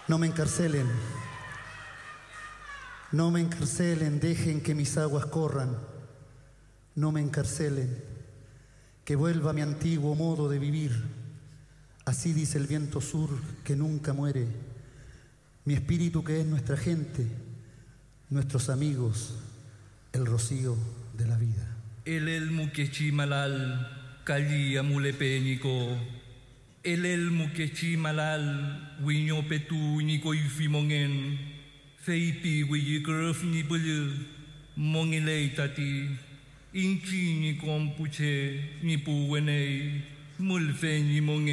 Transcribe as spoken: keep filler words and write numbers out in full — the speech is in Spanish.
No me encarcelen, no me encarcelen, dejen que mis aguas corran, no me encarcelen, que vuelva mi antiguo modo de vivir. Así dice el viento sur que nunca muere, mi espíritu que es nuestra gente, nuestros amigos, el rocío de la vida. Elel mukechi malal, kalia mulepeniko. Elel mukechi malal, winyo petu niko yufimongen. Feipi wiyikruf ni bulu, mongilei tati. Inchi ni kompuche, ni puwenei, mulfe ni mongen.